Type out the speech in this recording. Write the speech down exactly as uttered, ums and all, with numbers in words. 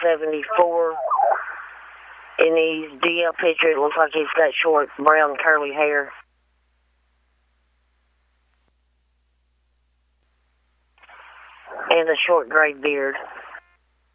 seventy-four. In his D L picture, it looks like he's got short, brown, curly hair. And a short gray beard.